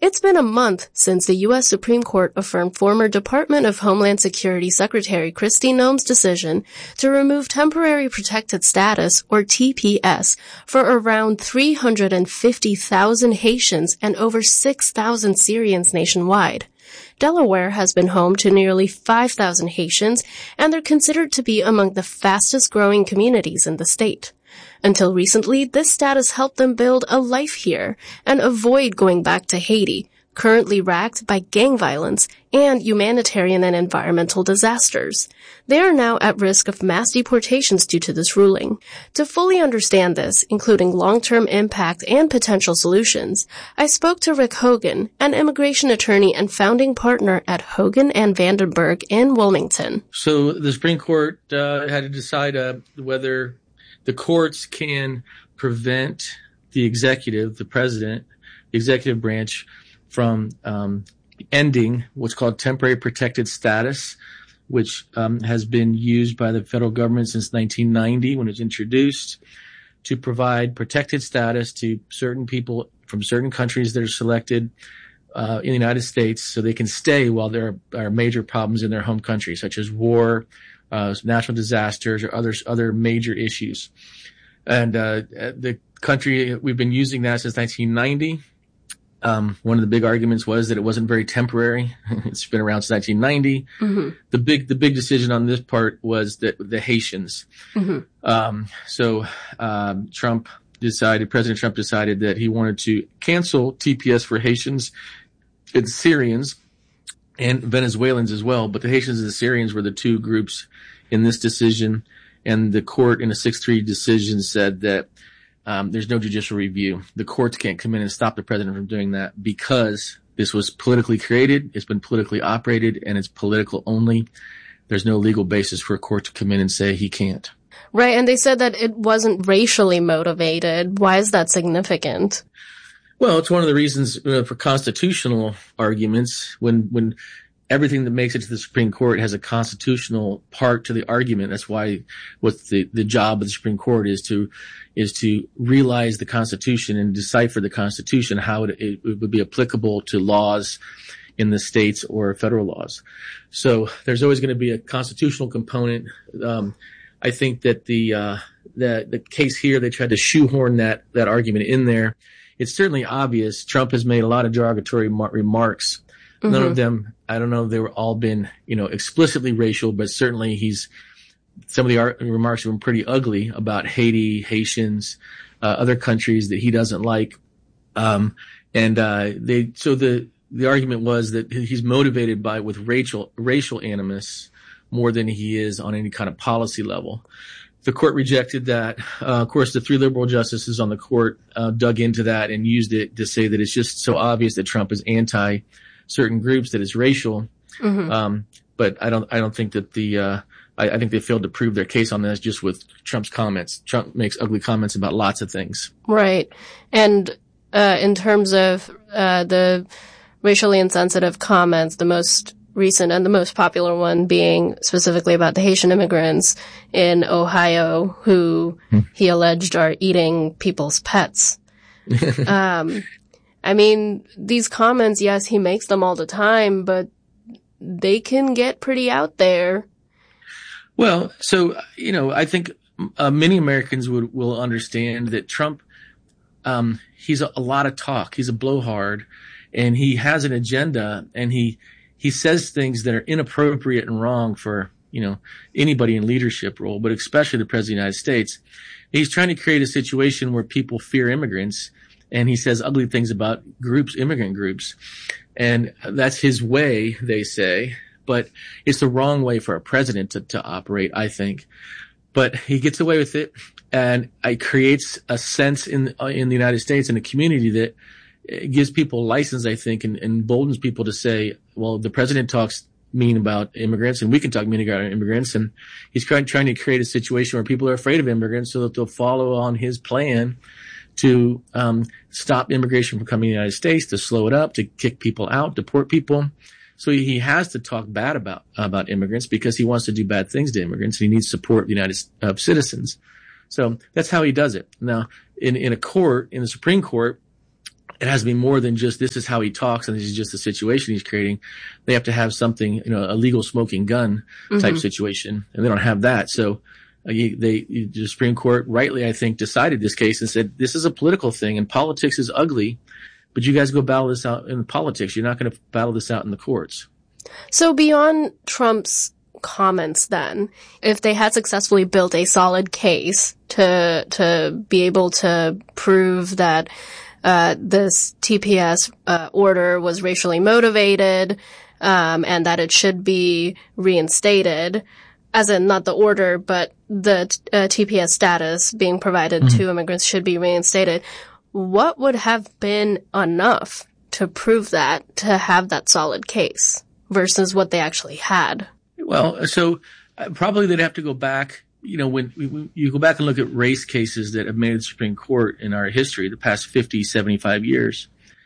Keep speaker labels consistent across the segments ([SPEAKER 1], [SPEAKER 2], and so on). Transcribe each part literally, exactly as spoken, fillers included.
[SPEAKER 1] It's been a month since the U S Supreme Court affirmed former Department of Homeland Security Secretary Kristi Noem's decision to remove temporary protected status, or T P S, for around three hundred fifty thousand Haitians and over six thousand Syrians nationwide. Delaware has been home to nearly five thousand Haitians, and they're considered to be among the fastest growing communities in the state. Until recently, this status helped them build a life here and avoid going back to Haiti, currently racked by gang violence and humanitarian and environmental disasters. They are now at risk of mass deportations due to this ruling. To fully understand this, including long-term impact and potential solutions, I spoke to Rick Hogan, an immigration attorney and founding partner at Hogan and Vandenberg in Wilmington.
[SPEAKER 2] So the Supreme Court uh, had to decide uh, whether the courts can prevent the executive, the president, the executive branch, from um, ending what's called temporary protected status, which um, has been used by the federal government since nineteen ninety when it was introduced to provide protected status to certain people from certain countries that are selected uh, in the United States so they can stay while there are major problems in their home country, such as war, uh, natural disasters, or other, other major issues. And uh, the country, we've been using that since nineteen ninety. Um, one of the big arguments was that it wasn't very temporary. It's been around since nineteen ninety. Mm-hmm. The big, the big decision on this part was that the Haitians. Mm-hmm. Um, so, um, Trump decided, President Trump decided that he wanted to cancel T P S for Haitians and Syrians and Venezuelans as well. But the Haitians and the Syrians were the two groups in this decision. And the court in a six three decision said that Um, there's no judicial review. The courts can't come in and stop the president from doing that because this was politically created, it's been politically operated, and it's political only. There's no legal basis for a court to come in and say he can't.
[SPEAKER 1] Right, and they said that it wasn't racially motivated. Why is that significant?
[SPEAKER 2] Well, it's one of the reasons uh, for constitutional arguments when when everything that makes it to the Supreme Court has a constitutional part to the argument. That's why what the, the job of the Supreme Court is to, is to realize the Constitution and decipher the Constitution, how it, it would be applicable to laws in the states or federal laws. So there's always going to be a constitutional component. Um, I think that the, uh, the, the case here, they tried to shoehorn that, that argument in there. It's certainly obvious. Trump has made a lot of derogatory mar- remarks. Mm-hmm. None of them, I don't know if they were all been, you know, explicitly racial, but certainly he's, some of the art, remarks have been pretty ugly about Haiti, Haitians, uh, other countries that he doesn't like. Um, and, uh, they, so the, the argument was that he's motivated by, with racial, racial animus more than he is on any kind of policy level. The court rejected that. Uh, of course, the three liberal justices on the court, uh, dug into that and used it to say that it's just so obvious that Trump is anti certain groups that is racial. Mm-hmm. Um, but I don't, I don't think that the, uh, I, I think they failed to prove their case on this just with Trump's comments. Trump makes ugly comments about lots of things.
[SPEAKER 1] Right. And, uh, in terms of, uh, the racially insensitive comments, the most recent and the most popular one being specifically about the Haitian immigrants in Ohio who hmm. he alleged are eating people's pets. um, I mean, these comments, yes, he makes them all the time, but they can get pretty out there.
[SPEAKER 2] Well, so, you know, I think uh, many Americans would will understand that Trump, um, he's a, a lot of talk. He's a blowhard, and he has an agenda, and he he says things that are inappropriate and wrong for, you know, anybody in leadership role, but especially the President of the United States. He's trying to create a situation where people fear immigrants. And he says ugly things about groups, immigrant groups. And that's his way, they say. But it's the wrong way for a president to, to operate, I think. But he gets away with it. And it creates a sense in, in the United States, in the community, that it gives people license, I think, and, and emboldens people to say, well, the president talks mean about immigrants and we can talk mean about immigrants. And he's trying, trying to create a situation where people are afraid of immigrants so that they'll follow on his plan to um stop immigration from coming to the United States, to slow it up, to kick people out, deport people. So he has to talk bad about about immigrants because he wants to do bad things to immigrants. And he needs support of the United uh, citizens. So that's how he does it. Now, in in a court, in the Supreme Court, it has to be more than just this is how he talks and this is just the situation he's creating. They have to have something, you know, a legal smoking gun type mm-hmm. situation, and they don't have that. So uh, you, they, you, the Supreme Court rightly, I think, decided this case and said this is a political thing and politics is ugly, but you guys go battle this out in politics. You're not going to battle this out in the courts.
[SPEAKER 1] So beyond Trump's comments then, if they had successfully built a solid case to to be able to prove that uh this T P S uh, order was racially motivated um and that it should be reinstated, as in not the order but the uh, T P S status being provided mm-hmm. to immigrants should be reinstated, what would have been enough to prove that, to have that solid case versus what they actually had?
[SPEAKER 2] Well, so uh, probably they'd have to go back. You know, when, when you go back and look at race cases that have made the Supreme Court in our history, the past fifty, seventy-five years,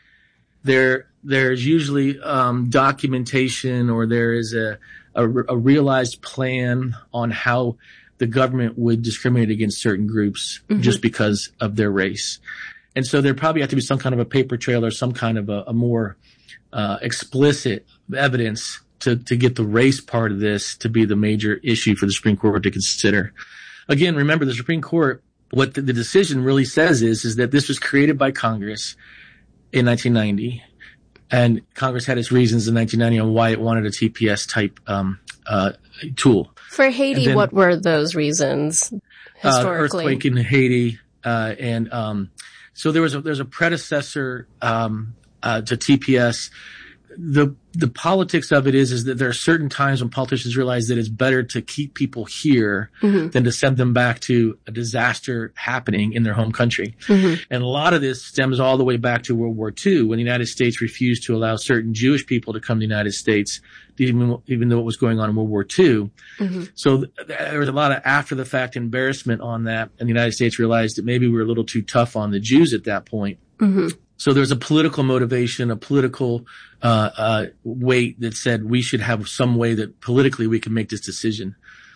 [SPEAKER 2] there, there's usually, um, documentation or there is a, a, a realized plan on how the government would discriminate against certain groups mm-hmm. just because of their race. And so there probably have to be some kind of a paper trail or some kind of a, a more, uh, explicit evidence to, to get the race part of this to be the major issue for the Supreme Court to consider. Again, remember the Supreme Court, what the, the decision really says is, is that this was created by Congress in nineteen ninety, and Congress had its reasons in nineteen ninety on why it wanted a T P S type, um, uh, tool.
[SPEAKER 1] For Haiti, then, what were those reasons historically?
[SPEAKER 2] Uh, earthquake in Haiti, uh, and, um, so there was a, there's a predecessor, um, uh, to T P S. The, the politics of it is, is that there are certain times when politicians realize that it's better to keep people here mm-hmm. than to send them back to a disaster happening in their home country. Mm-hmm. And a lot of this stems all the way back to World War Two, when the United States refused to allow certain Jewish people to come to the United States, even, even though it was going on in World War Two. Mm-hmm. So th- there was a lot of after the fact embarrassment on that. And the United States realized that maybe we were a little too tough on the Jews at that point. Mm-hmm. So there's a political motivation, a political uh, uh weight that said we should have some way that politically we can make this decision.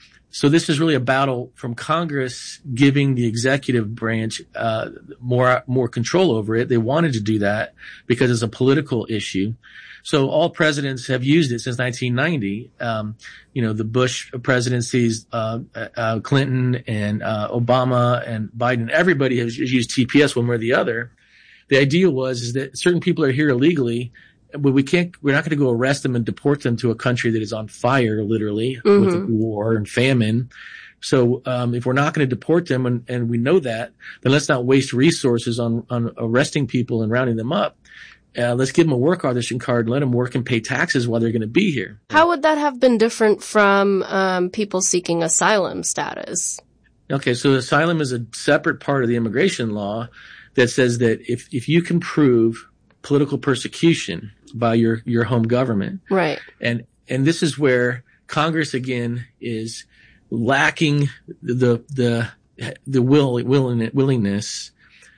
[SPEAKER 2] So this is really a battle from Congress giving the executive branch uh more more control over it. They wanted to do that because it's a political issue. So all presidents have used it since nineteen ninety. Um, you know, the Bush presidencies, uh, uh Clinton and uh Obama and Biden, everybody has used T P S one way or the other. The idea was is that certain people are here illegally, but we can't, we're not going to go arrest them and deport them to a country that is on fire, literally, mm-hmm. with war and famine. So, um, if we're not going to deport them and, and we know that, then let's not waste resources on, on arresting people and rounding them up. Uh, let's give them a work audition card and let them work and pay taxes while they're going to be here.
[SPEAKER 1] How would that have been different from, um, people seeking asylum status?
[SPEAKER 2] Okay. So asylum is a separate part of the immigration law that says that if, if you can prove political persecution by your, your home government.
[SPEAKER 1] Right.
[SPEAKER 2] And, and this is where Congress again is lacking the, the, the will, willing, willingness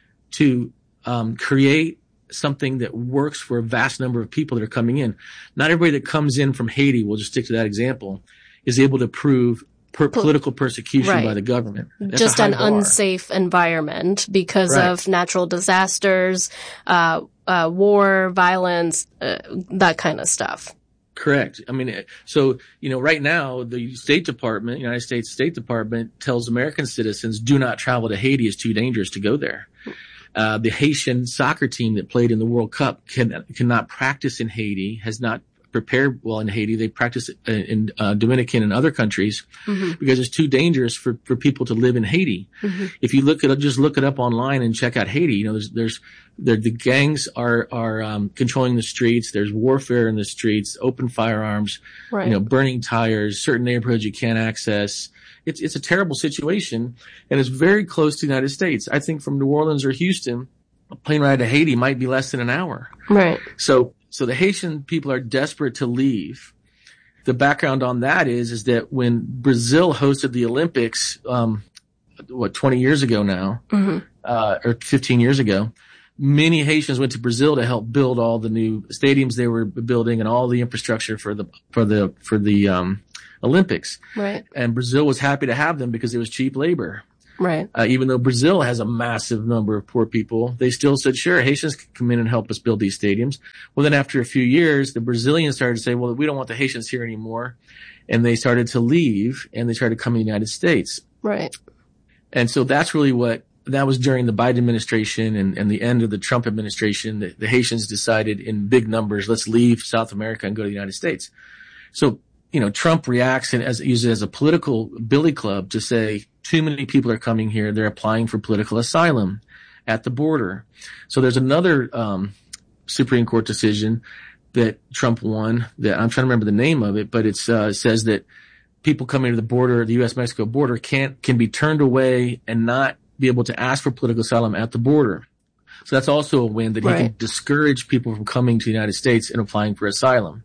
[SPEAKER 2] to, um, create something that works for a vast number of people that are coming in. Not everybody that comes in from Haiti, we'll just stick to that example, is able to prove Per political persecution right. by the government. That's
[SPEAKER 1] just an
[SPEAKER 2] bar.
[SPEAKER 1] unsafe environment because
[SPEAKER 2] right.
[SPEAKER 1] of natural disasters, uh, uh, war, violence, uh, that kind of stuff.
[SPEAKER 2] Correct. I mean, so, you know, right now, the State Department, United States State Department tells American citizens do not travel to Haiti. It's too dangerous to go there. Uh, the Haitian soccer team that played in the World Cup can, cannot practice in Haiti, has not prepared well in Haiti. They practice in uh, Dominican and other countries mm-hmm. because it's too dangerous for, for people to live in Haiti. Mm-hmm. If you look at just look it up online and check out Haiti, you know, there's, there's, there, the gangs are, are, um, controlling the streets. There's warfare in the streets, open firearms, right. you know, burning tires, certain neighborhoods you can't access. It's, it's a terrible situation, and it's very close to the United States. I think from New Orleans or Houston, a plane ride to Haiti might be less than an hour.
[SPEAKER 1] Right.
[SPEAKER 2] So, So the Haitian people are desperate to leave. The background on that is, is that when Brazil hosted the Olympics, um, what, twenty years ago now, mm-hmm. uh, or fifteen years ago, many Haitians went to Brazil to help build all the new stadiums they were building and all the infrastructure for the, for the, for the, um, Olympics.
[SPEAKER 1] Right.
[SPEAKER 2] And Brazil was happy to have them because it was cheap labor.
[SPEAKER 1] Right.
[SPEAKER 2] Uh, even though Brazil has a massive number of poor people, they still said, sure, Haitians can come in and help us build these stadiums. Well, then after a few years, the Brazilians started to say, well, we don't want the Haitians here anymore. And they started to leave, and they started coming to the United States.
[SPEAKER 1] Right.
[SPEAKER 2] And so that's really what, that was during the Biden administration and, and the end of the Trump administration. The, the Haitians decided in big numbers, let's leave South America and go to the United States. So, you know, Trump reacts and as, uses it as a political billy club to say, too many people are coming here. They're applying for political asylum at the border. So there's another um Supreme Court decision that Trump won that I'm trying to remember the name of it, but it's uh says that people coming to the border, the U S Mexico border, can't can be turned away and not be able to ask for political asylum at the border. So that's also a win that he
[SPEAKER 1] right.
[SPEAKER 2] can discourage people from coming to the United States and applying for asylum.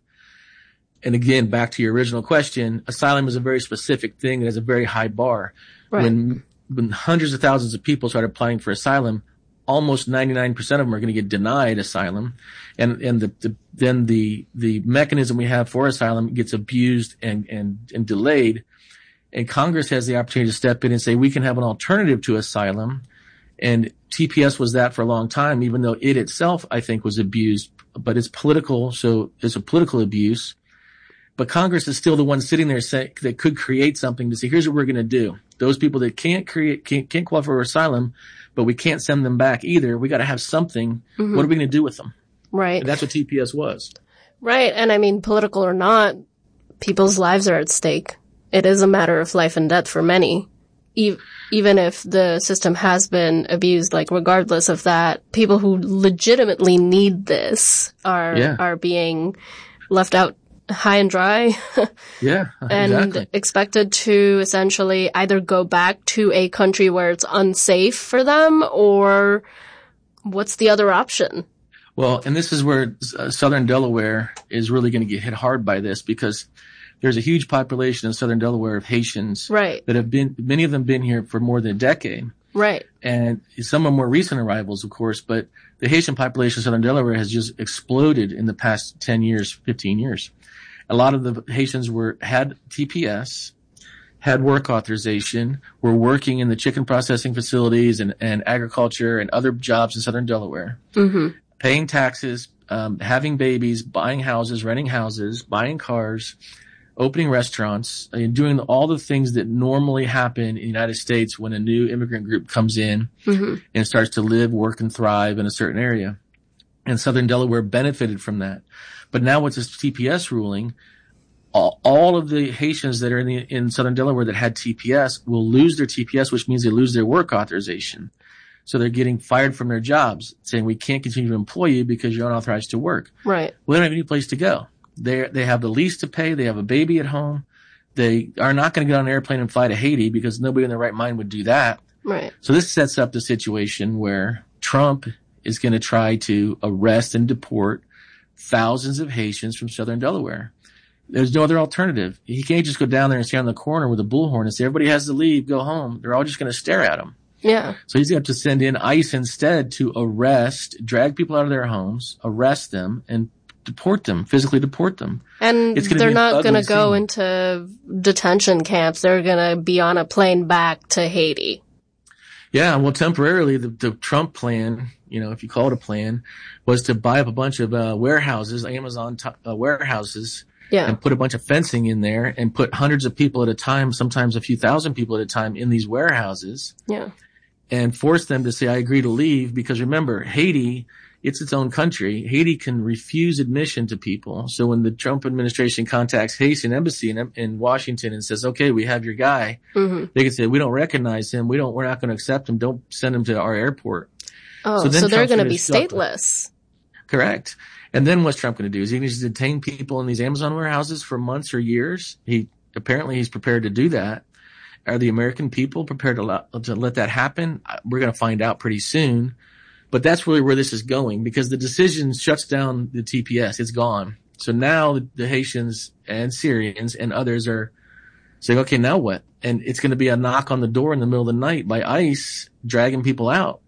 [SPEAKER 2] And again, back to your original question, asylum is a very specific thing that has a very high bar.
[SPEAKER 1] Right.
[SPEAKER 2] When, when hundreds of thousands of people start applying for asylum, almost ninety-nine percent of them are going to get denied asylum. And, and the, the, then the, the mechanism we have for asylum gets abused and, and, and delayed. And Congress has the opportunity to step in and say, we can have an alternative to asylum. And T P S was that for a long time, even though it itself, I think, was abused, but it's political. So it's a political abuse. But Congress is still the one sitting there saying that could create something to say, here's what we're going to do. Those people that can't create, can't, can't qualify for asylum, but we can't send them back either. We got to have something. Mm-hmm. What are we going to do with them?
[SPEAKER 1] Right.
[SPEAKER 2] And that's what T P S was.
[SPEAKER 1] Right. And I mean, political or not, people's lives are at stake. It is a matter of life and death for many. E- even if the system has been abused, like regardless of that, people who legitimately need this are,
[SPEAKER 2] yeah.
[SPEAKER 1] are being left out high and dry.
[SPEAKER 2] yeah,
[SPEAKER 1] and
[SPEAKER 2] exactly.
[SPEAKER 1] expected to essentially either go back to a country where it's unsafe for them, or what's the other option?
[SPEAKER 2] Well, and this is where uh, Southern Delaware is really going to get hit hard by this, because there's a huge population in Southern Delaware of Haitians
[SPEAKER 1] right.
[SPEAKER 2] that have been, many of them been here for more than a decade.
[SPEAKER 1] Right.
[SPEAKER 2] And some are more recent arrivals, of course, but the Haitian population of Southern Delaware has just exploded in the past ten years, fifteen years. A lot of the Haitians were, had T P S, had work authorization, were working in the chicken processing facilities and, and agriculture and other jobs in Southern Delaware,
[SPEAKER 1] mm-hmm.
[SPEAKER 2] paying taxes, um, having babies, buying houses, renting houses, buying cars, opening restaurants, and doing all the things that normally happen in the United States when a new immigrant group comes in mm-hmm. and starts to live, work, and thrive in a certain area. And Southern Delaware benefited from that. But now with this T P S ruling, all, all of the Haitians that are in, the, in Southern Delaware that had T P S will lose their T P S, which means they lose their work authorization. So they're getting fired from their jobs, saying we can't continue to employ you because you're unauthorized to work.
[SPEAKER 1] Right.
[SPEAKER 2] Well, they don't have any place to go. They they have the lease to pay. They have a baby at home. They are not going to get on an airplane and fly to Haiti because nobody in their right mind would do that.
[SPEAKER 1] Right.
[SPEAKER 2] So this sets up the situation where Trump is going to try to arrest and deport thousands of Haitians from Southern Delaware. There's no other alternative. He can't just go down there and stand on the corner with a bullhorn and say, everybody has to leave, go home. They're all just going to stare at him.
[SPEAKER 1] Yeah. So
[SPEAKER 2] he's going to have to send in ICE instead to arrest, drag people out of their homes, arrest them, and deport them, physically deport them.
[SPEAKER 1] And they're not going to go into detention camps. They're going to be on a plane back to Haiti.
[SPEAKER 2] Yeah, well, temporarily, the, the Trump plan, you know, if you call it a plan, was to buy up a bunch of uh, warehouses, Amazon t- uh, warehouses,
[SPEAKER 1] yeah.
[SPEAKER 2] and put a bunch of fencing in there and put hundreds of people at a time, sometimes a few thousand people at a time in these warehouses.
[SPEAKER 1] Yeah.
[SPEAKER 2] And force them to say, I agree to leave, because remember, Haiti, it's its own country. Haiti can refuse admission to people. So when the Trump administration contacts Haitian embassy in, in Washington and says, okay, we have your guy, mm-hmm. they can say, we don't recognize him. We don't, we're not going to accept him. Don't send him to our airport.
[SPEAKER 1] Oh, so, so they're going to be stateless.
[SPEAKER 2] Correct. And then what's Trump going to do? Is he going to detain people in these Amazon warehouses for months or years? He, apparently he's prepared to do that. Are the American people prepared to let, to let that happen? We're going to find out pretty soon. But that's really where this is going, because the decision shuts down the T P S. It's gone. So now the Haitians and Syrians and others are saying, okay, now what? And it's going to be a knock on the door in the middle of the night by ICE dragging people out.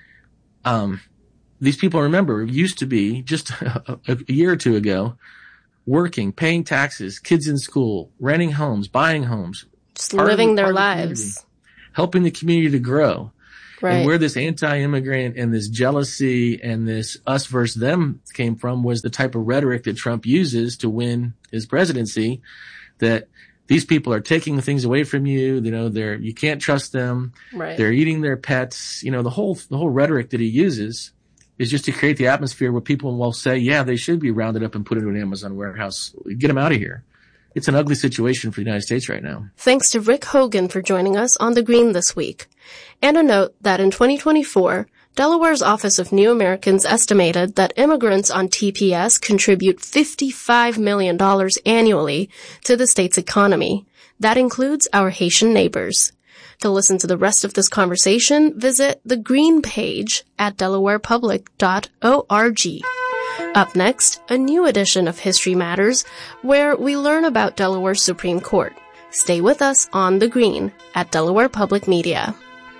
[SPEAKER 2] Um, these people, remember, used to be just a, a year or two ago working, paying taxes, kids in school, renting homes, buying homes.
[SPEAKER 1] Just living their lives.
[SPEAKER 2] helping the community to grow.
[SPEAKER 1] Right.
[SPEAKER 2] And where this anti-immigrant and this jealousy and this us versus them came from was the type of rhetoric that Trump uses to win his presidency, that these people are taking things away from you. You know, they're, you can't trust them.
[SPEAKER 1] Right.
[SPEAKER 2] They're eating their pets. You know, the whole, the whole rhetoric that he uses is just to create the atmosphere where people will say, yeah, they should be rounded up and put into an Amazon warehouse. Get them out of here. It's an ugly situation for the United States right now.
[SPEAKER 1] Thanks to Rick Hogan for joining us on The Green this week. And a note that in twenty twenty-four, Delaware's Office of New Americans estimated that immigrants on T P S contribute fifty-five million dollars annually to the state's economy. That includes our Haitian neighbors. To listen to the rest of this conversation, visit the Green page at delaware public dot org. Up next, a new edition of History Matters, where we learn about Delaware's Supreme Court. Stay with us on The Green at Delaware Public Media.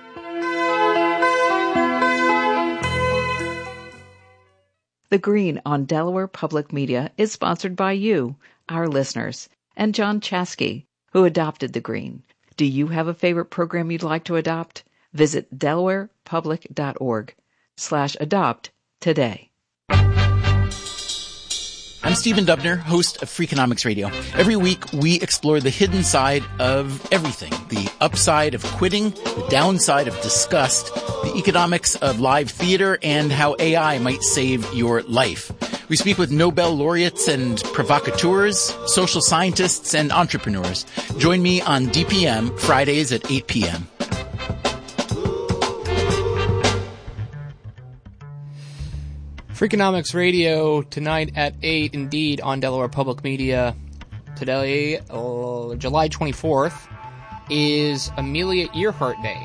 [SPEAKER 3] The Green on Delaware Public Media is sponsored by you, our listeners, and John Chasky, who adopted The Green. Do you have a favorite program you'd like to adopt? Visit delaware public dot org slash adopt today.
[SPEAKER 4] I'm Stephen Dubner, host of Freakonomics Radio. Every week, we explore the hidden side of everything. The upside of quitting, the downside of disgust, the economics of live theater, and how A I might save your life. We speak with Nobel laureates and provocateurs, social scientists, and entrepreneurs. Join me on D P M, Fridays at eight p.m.
[SPEAKER 5] Freakonomics Radio tonight at eight, indeed, on Delaware Public Media. Today, uh, July twenty-fourth, is Amelia Earhart Day.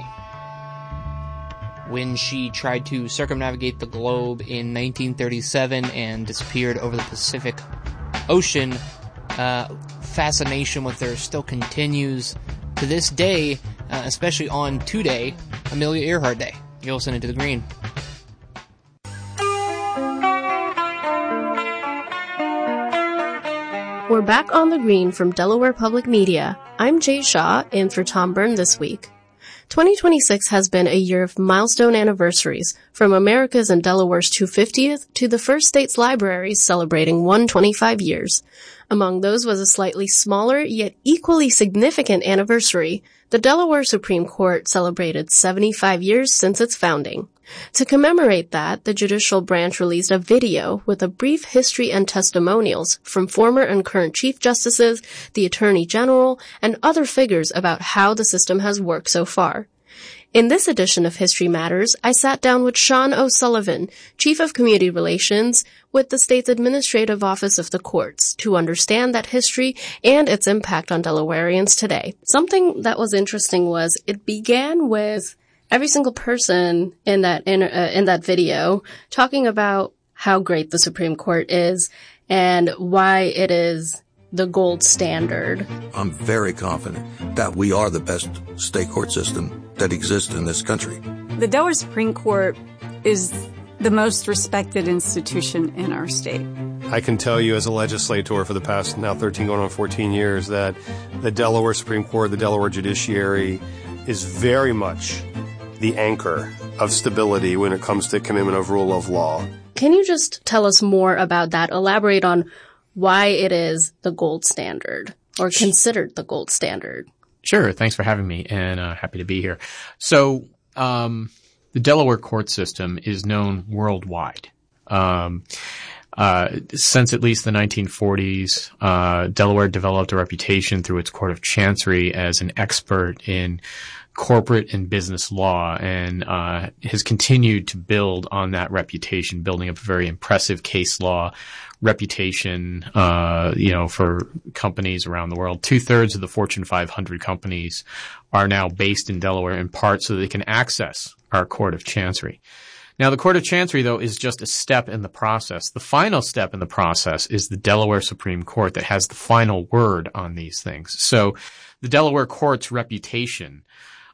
[SPEAKER 5] When she tried to circumnavigate the globe in nineteen thirty-seven and disappeared over the Pacific Ocean, uh, fascination with her still continues to this day, uh, especially on today, Amelia Earhart Day. You're listening to The Green.
[SPEAKER 1] We're back on The Green from Delaware Public Media. I'm Jay Shaw, in for Tom Byrne this week. twenty twenty-six has been a year of milestone anniversaries, from America's and Delaware's two hundred fiftieth to the First States Libraries celebrating one hundred twenty-five years. Among those was a slightly smaller yet equally significant anniversary. The Delaware Supreme Court celebrated seventy-five years since its founding. To commemorate that, the judicial branch released a video with a brief history and testimonials from former and current Chief Justices, the Attorney General, and other figures about how the system has worked so far. In this edition of History Matters, I sat down with Sean O'Sullivan, Chief of Community Relations with the state's Administrative Office of the Courts, to understand that history and its impact on Delawareans today. Something that was interesting was it began with every single person in that in, uh, in that video talking about how great the Supreme Court is and why it is the gold standard.
[SPEAKER 6] I'm very confident that we are the best state court system that exists in this country.
[SPEAKER 7] The Delaware Supreme Court is the most respected institution in our state.
[SPEAKER 8] I can tell you as a legislator for the past now thirteen going on fourteen years that the Delaware Supreme Court, the Delaware judiciary is very much the anchor of stability when it comes to commitment of rule of law.
[SPEAKER 1] Can you just tell us more about that? Elaborate on why it is the gold standard, or considered the gold standard.
[SPEAKER 9] Sure. Thanks for having me, and uh, happy to be here. So um, the Delaware court system is known worldwide. Um, uh, since at least the nineteen forties, uh, Delaware developed a reputation through its Court of Chancery as an expert in corporate and business law, and uh has continued to build on that reputation, building up a very impressive case law reputation, uh, you know, for companies around the world. Two-thirds of the Fortune five hundred companies are now based in Delaware, in part so they can access our Court of Chancery. Now, the Court of Chancery, though, is just a step in the process. The final step in the process is the Delaware Supreme Court that has the final word on these things. So the Delaware court's reputation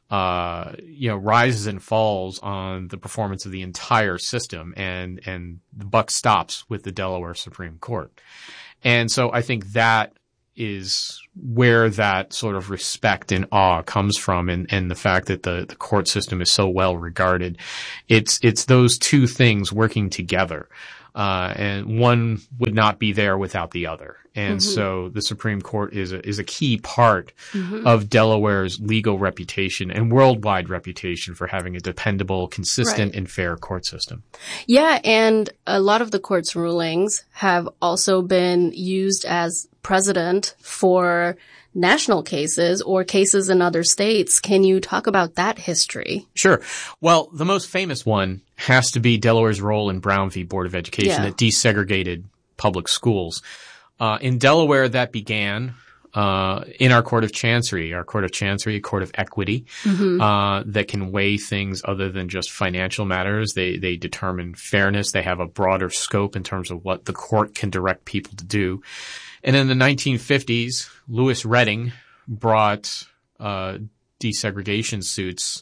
[SPEAKER 9] uh, you know, rises and falls on the performance of the entire system, and, and the buck stops with the Delaware Supreme Court. And so I think that is where that sort of respect and awe comes from, and, and the fact that the, the court system is so well regarded. It's, it's those two things working together. Uh, and one would not be there without the other. And mm-hmm. so the Supreme Court is a, is a key part mm-hmm. of Delaware's legal reputation and worldwide reputation for having a dependable, consistent, right. and fair court system.
[SPEAKER 1] Yeah, and a lot of the court's rulings have also been used as precedent for national cases or cases in other states. Can you talk about that history?
[SPEAKER 9] Sure. Well, the most famous one has to be Delaware's role in Brown v. Board of Education yeah. that desegregated public schools. Uh, in Delaware, that began uh in our Court of Chancery, our Court of Chancery, a court of equity, mm-hmm. uh that can weigh things other than just financial matters. They they determine fairness. They have a broader scope in terms of what the court can direct people to do. And in the nineteen fifties, Lewis Redding brought uh desegregation suits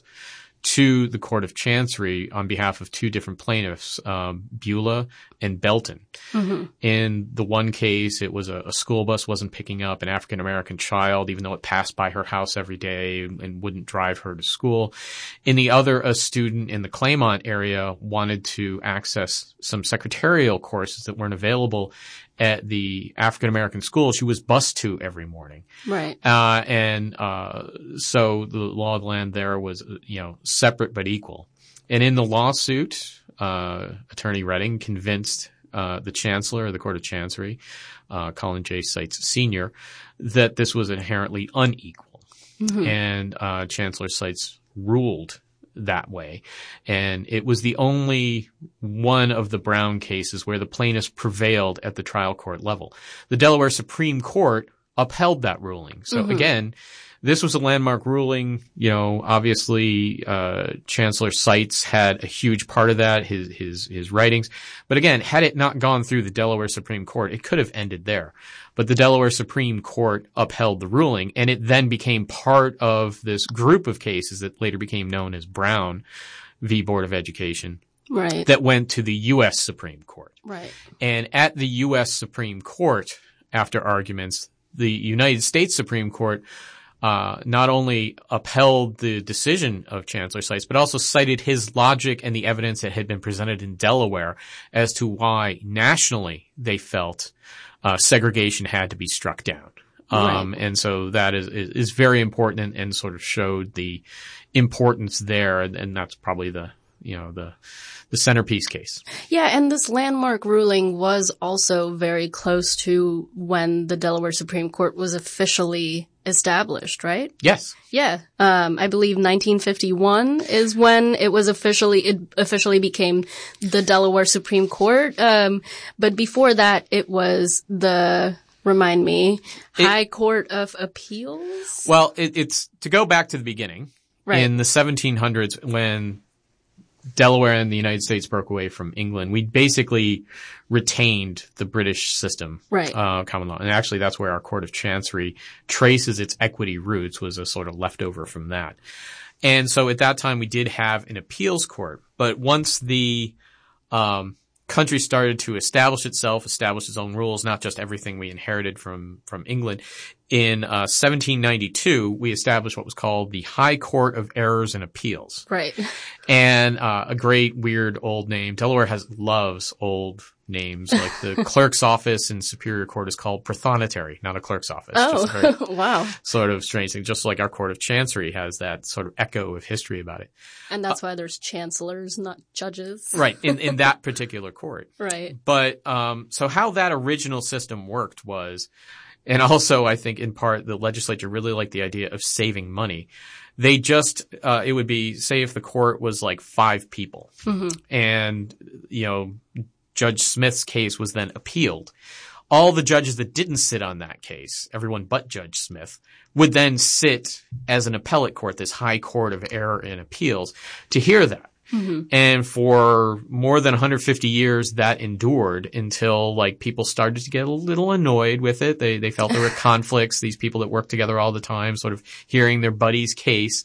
[SPEAKER 9] to the Court of Chancery on behalf of two different plaintiffs, um, Beulah and Belton. Mm-hmm. In the one case, it was a, a school bus wasn't picking up an African-American child, even though it passed by her house every day and wouldn't drive her to school. In the other, a student in the Claymont area wanted to access some secretarial courses that weren't available at the African-American school she was bused to every morning.
[SPEAKER 1] Right.
[SPEAKER 9] Uh, and, uh, so the law of the land there was, you know, separate but equal. And in the lawsuit, uh, Attorney Redding convinced, uh, the Chancellor of the Court of Chancery, uh, Colin J. Seitz Senior, that this was inherently unequal. Mm-hmm. And, uh, Chancellor Seitz ruled that way. And it was the only one of the Brown cases where the plaintiffs prevailed at the trial court level. The Delaware Supreme Court upheld that ruling. So mm-hmm. again, this was a landmark ruling. You know, obviously, uh, Chancellor Seitz had a huge part of that, his, his, his writings. But again, had it not gone through the Delaware Supreme Court, it could have ended there. But the Delaware Supreme Court upheld the ruling, and it then became part of this group of cases that later became known as Brown v. Board of Education.
[SPEAKER 1] Right.
[SPEAKER 9] That went to the U S Supreme Court.
[SPEAKER 1] Right.
[SPEAKER 9] And at the U S Supreme Court, after arguments, the United States Supreme Court Uh, not only upheld the decision of Chancellor Seitz, but also cited his logic and the evidence that had been presented in Delaware as to why nationally they felt uh, segregation had to be struck down. Um, right. And so that is, is, is very important and, and sort of showed the importance there. And, and that's probably the, you know, the, the centerpiece case.
[SPEAKER 1] Yeah. And this landmark ruling was also very close to when the Delaware Supreme Court was officially established, right?
[SPEAKER 9] Yes.
[SPEAKER 1] Yeah. Um, I believe nineteen fifty-one is when it was officially, it officially became the Delaware Supreme Court. Um, but before that, it was the, remind me, it, High Court of Appeals?
[SPEAKER 9] Well, it, it's to go back to the beginning.
[SPEAKER 1] Right.
[SPEAKER 9] In the seventeen hundreds, when Delaware and the United States broke away from England, we basically retained the British system,
[SPEAKER 1] right.
[SPEAKER 9] uh, common law. And actually that's where our Court of Chancery traces its equity roots, was a sort of leftover from that. And so at that time we did have an appeals court, but once the, um, country started to establish itself, establish its own rules, not just everything we inherited from, from England. In, uh, seventeen ninety-two, we established what was called the High Court of Errors and Appeals.
[SPEAKER 1] Right.
[SPEAKER 9] And, uh, a great weird old name. Delaware has, loves old names. Like the clerk's office in Superior Court is called Prothonotary, not a clerk's office.
[SPEAKER 1] Oh,
[SPEAKER 9] just very
[SPEAKER 1] wow.
[SPEAKER 9] Sort of strange thing. Just like our Court of Chancery has that sort of echo of history about it.
[SPEAKER 1] And that's uh, why there's chancellors, not judges.
[SPEAKER 9] Right. In, in that particular court.
[SPEAKER 1] Right.
[SPEAKER 9] But, um, so how that original system worked was, and also I think in part the legislature really liked the idea of saving money. They just, uh, it would be, say if the court was like five people mm-hmm. and, you know, Judge Smith's case was then appealed. All the judges that didn't sit on that case, everyone but Judge Smith, would then sit as an appellate court, this High Court of Error and Appeals, to hear that. Mm-hmm. And for more than one hundred fifty years, that endured until like people started to get a little annoyed with it. They they felt there were conflicts. These people that work together all the time, sort of hearing their buddy's case,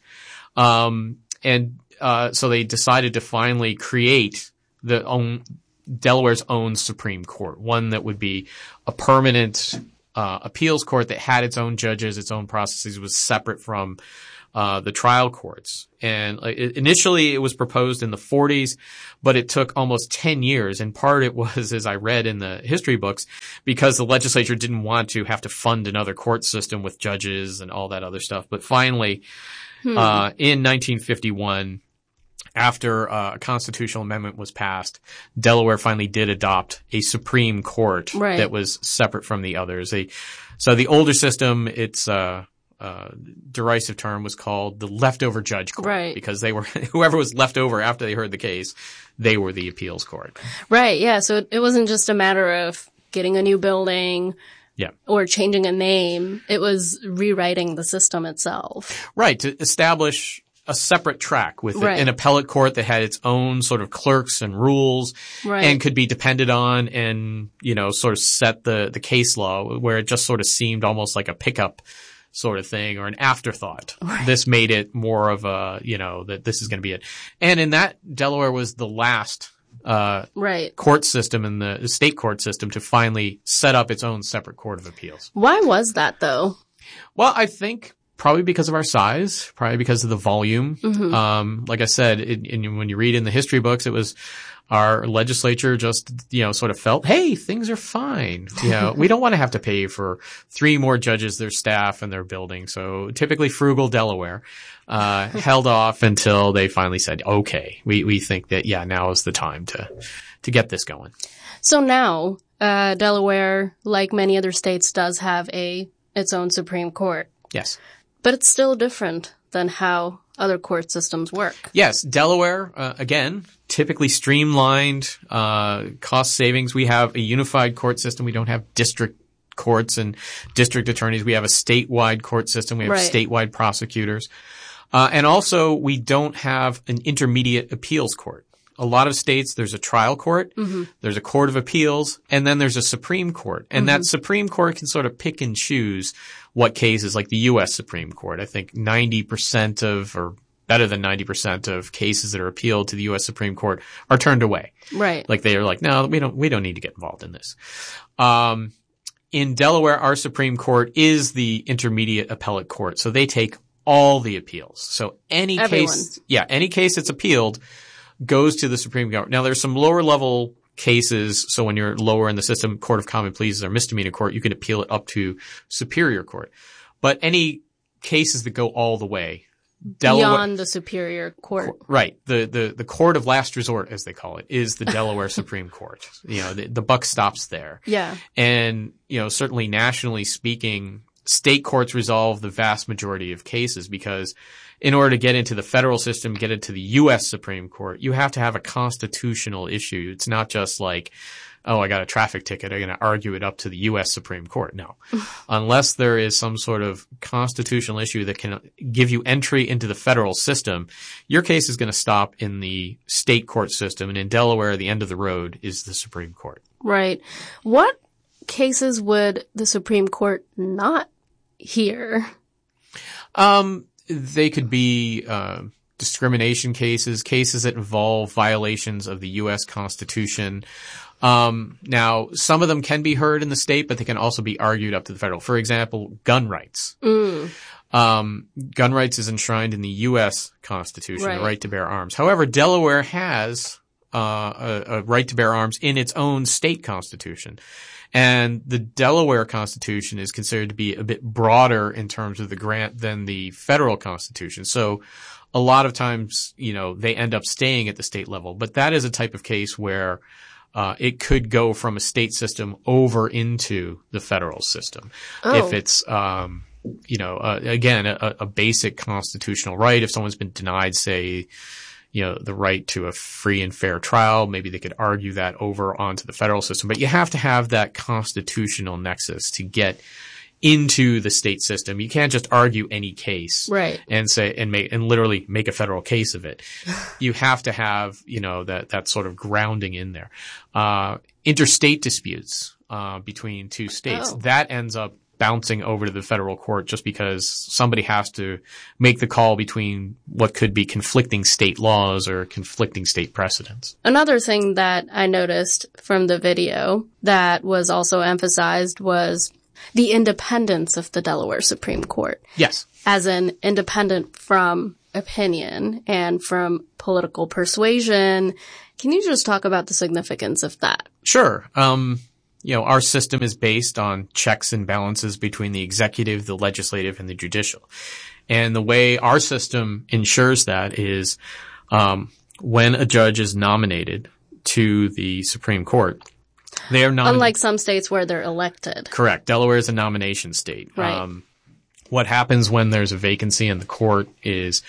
[SPEAKER 9] um, and uh, so they decided to finally create the own Delaware's own Supreme Court, one that would be a permanent uh, appeals court that had its own judges, its own processes, was separate from uh the trial courts. And uh, initially it was proposed in the forties, but it took almost ten years. In part it was, as I read in the history books, because the legislature didn't want to have to fund another court system with judges and all that other stuff. But finally, hmm. uh in nineteen fifty-one, after uh, a constitutional amendment was passed, Delaware finally did adopt a Supreme Court
[SPEAKER 1] right.
[SPEAKER 9] that was separate from the others. They, so the older system, it's uh Uh, derisive term was called the leftover judge court,
[SPEAKER 1] right.
[SPEAKER 9] because they were whoever was left over after they heard the case, they were the appeals court.
[SPEAKER 1] Right. Yeah. So it, it wasn't just a matter of getting a new building,
[SPEAKER 9] yeah,
[SPEAKER 1] or changing a name. It was rewriting the system itself.
[SPEAKER 9] Right. To establish a separate track with
[SPEAKER 1] right.
[SPEAKER 9] an appellate court that had its own sort of clerks and rules,
[SPEAKER 1] right.
[SPEAKER 9] and could be depended on, and you know, sort of set the the case law, where it just sort of seemed almost like a pickup sort of thing, or an afterthought.
[SPEAKER 1] Right.
[SPEAKER 9] This made it more of a, you know, that this is going to be it. And in that, Delaware was the last uh
[SPEAKER 1] right.
[SPEAKER 9] court system in the state court system to finally set up its own separate court of appeals.
[SPEAKER 1] Why was that, though?
[SPEAKER 9] Well, I think probably because of our size, probably because of the volume.
[SPEAKER 1] Mm-hmm.
[SPEAKER 9] Um, like I said, it, in, when you read in the history books, it was our legislature just, you know, sort of felt, hey, things are fine. You know, we don't want to have to pay for three more judges, their staff, and their building. So typically frugal Delaware uh held off until they finally said, okay, we, we think that, yeah, now is the time to to get this going.
[SPEAKER 1] So now, uh Delaware, like many other states, does have a its own Supreme Court.
[SPEAKER 9] Yes.
[SPEAKER 1] But it's still different than how other court systems work.
[SPEAKER 9] Yes. Delaware, uh, again, typically streamlined, uh, cost savings. We have a unified court system. We don't have district courts and district attorneys. We have a statewide court system. We have
[SPEAKER 1] right.
[SPEAKER 9] statewide prosecutors. Uh, and also we don't have an intermediate appeals court. A lot of states, there's a trial court,
[SPEAKER 1] mm-hmm.
[SPEAKER 9] there's a court of appeals, and then there's a Supreme Court. And
[SPEAKER 1] mm-hmm.
[SPEAKER 9] that Supreme Court can sort of pick and choose what cases, like the U S Supreme Court. I think ninety percent of, or better than ninety percent of cases that are appealed to the U S Supreme Court are turned away.
[SPEAKER 1] Right.
[SPEAKER 9] Like they are like, no, we don't, we don't need to get involved in this. Um, in Delaware, our Supreme Court is the intermediate appellate court. So they take all the appeals. So any
[SPEAKER 1] Everyone.
[SPEAKER 9] case, yeah, any case that's appealed goes to the Supreme Court. Now, there's some lower level cases. So when you're lower in the system, Court of Common Pleas or misdemeanor court, you can appeal it up to Superior Court. But any cases that go all the way, Delaware,
[SPEAKER 1] beyond the Superior Court,
[SPEAKER 9] right? The the the court of last resort, as they call it, is the Delaware Supreme Court. You know, the, the buck stops there.
[SPEAKER 1] Yeah,
[SPEAKER 9] and you know, certainly nationally speaking, state courts resolve the vast majority of cases because in order to get into the federal system, get into the U S Supreme Court, you have to have a constitutional issue. It's not just like, oh, I got a traffic ticket, I'm going to argue it up to the U S Supreme Court. No. Unless there is some sort of constitutional issue that can give you entry into the federal system, your case is going to stop in the state court system. And in Delaware, the end of the road is the Supreme Court.
[SPEAKER 1] Right. What cases would the Supreme Court not hear?
[SPEAKER 9] Um, They could be uh, discrimination cases, cases that involve violations of the U S Constitution. Um, now, some of them can be heard in the state, but they can also be argued up to the federal. For example, gun rights.
[SPEAKER 1] Mm.
[SPEAKER 9] Um, gun rights is enshrined in the U S Constitution,
[SPEAKER 1] right.
[SPEAKER 9] the right to bear arms. However, Delaware has uh, a, a right to bear arms in its own state constitution. And the Delaware Constitution is considered to be a bit broader in terms of the grant than the federal Constitution. So a lot of times, you know, they end up staying at the state level. But that is a type of case where uh it could go from a state system over into the federal system.
[SPEAKER 1] Oh.
[SPEAKER 9] If it's, um you know, uh, again, a, a basic constitutional right. If someone's been denied, say, you know, the right to a free and fair trial, maybe they could argue that over onto the federal system. But you have to have that constitutional nexus to get into the state system. You can't just argue any case,
[SPEAKER 1] right,
[SPEAKER 9] and say and make and literally make a federal case of it. You have to have, you know, that that sort of grounding in there. Uh, interstate disputes uh, between two states,
[SPEAKER 1] oh.
[SPEAKER 9] that ends up bouncing over to the federal court just because somebody has to make the call between what could be conflicting state laws or conflicting state precedents.
[SPEAKER 1] Another thing that I noticed from the video that was also emphasized was the independence of the Delaware Supreme Court.
[SPEAKER 9] Yes.
[SPEAKER 1] As in independent from opinion and from political persuasion. Can you just talk about the significance of that?
[SPEAKER 9] Sure. Um, you know, our system is based on checks and balances between the executive, the legislative, and the judicial. And the way our system ensures that is um, when a judge is nominated to the Supreme Court, they are nominated.
[SPEAKER 1] Unlike some states where they're elected.
[SPEAKER 9] Correct. Delaware is a nomination state.
[SPEAKER 1] Right.
[SPEAKER 9] Um, what happens when there's a vacancy in the court is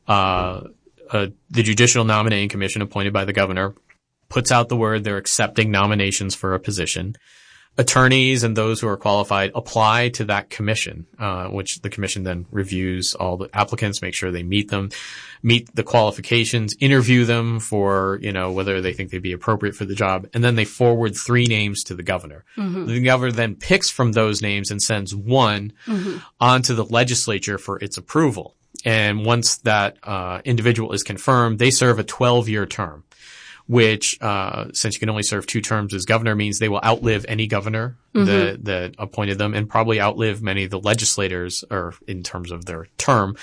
[SPEAKER 9] uh, uh, the Judicial Nominating Commission appointed by the governor puts out the word they're accepting nominations for a position. Attorneys and those who are qualified apply to that commission, uh, which the commission then reviews all the applicants, make sure they meet them, meet the qualifications, interview them for, you know, whether they think they'd be appropriate for the job. And then they forward three names to the governor. Mm-hmm. The governor then picks from those names and sends one mm-hmm. onto the legislature for its approval. And once that, uh, individual is confirmed, they serve a twelve year term. Which, uh, since you can only serve two terms as governor, means they will outlive any governor mm-hmm. that, that appointed them and probably outlive many of the legislators or in terms of their term.